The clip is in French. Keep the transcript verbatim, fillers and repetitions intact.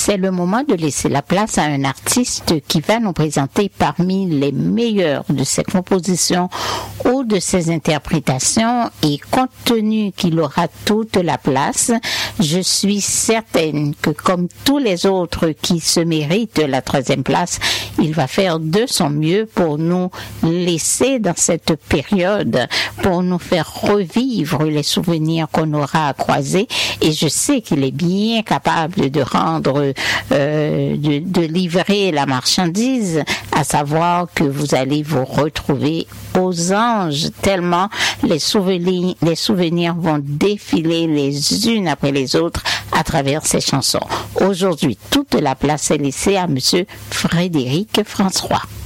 c'est le moment de laisser la place à un artiste qui va nous présenter parmi les meilleures de ses compositions ou de ses interprétations, et compte tenu qu'il aura toute la place, je suis certaine que comme tous les autres qui se méritent la troisième place, il va faire de son mieux pour nous laisser dans cette période, pour nous faire revivre les souvenirs qu'on aura à croiser, et je sais qu'il est bien capable de rendre, euh, de, de livrer la marchandise, à savoir que vous allez vous retrouver aux anges, tellement les souvenirs, les souvenirs vont défiler les unes après les autres à travers ces chansons. Aujourd'hui, toute la place est laissée à Monsieur Frédéric François.